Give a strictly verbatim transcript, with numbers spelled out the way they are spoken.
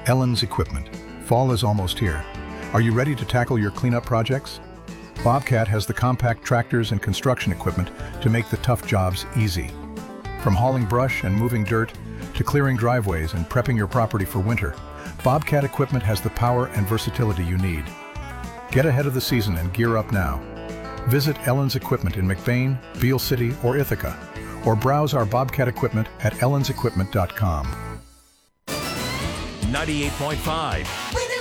Ellen's Equipment. Fall is almost here. Are you ready to tackle your cleanup projects? Bobcat has the compact tractors and construction equipment to make the tough jobs easy. From hauling brush and moving dirt to clearing driveways and prepping your property for winter, Bobcat Equipment has the power and versatility you need. Get ahead of the season and gear up now. Visit Ellen's Equipment in McBain, Beale City, or Ithaca, or browse our Bobcat equipment at ellens equipment dot com. ninety-eight point five